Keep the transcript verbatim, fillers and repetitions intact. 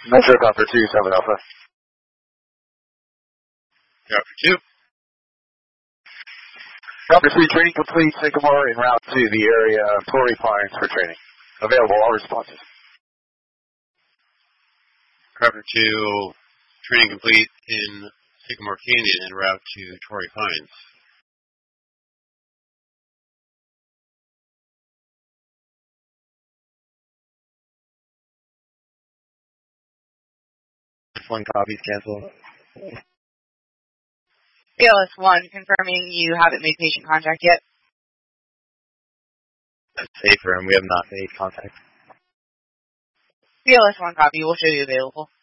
Metro Copper two, seven Alpha. Copper two. Copper three, training complete. Sycamore en route to the area of Torrey Pines for training. Available, all responses. Copper two, training complete in Sycamore Canyon en route to Torrey Pines. One copy's canceled. B L S one, confirming you haven't made patient contact yet. Safer, and we have not made contact. B L S one copy, we'll show you available.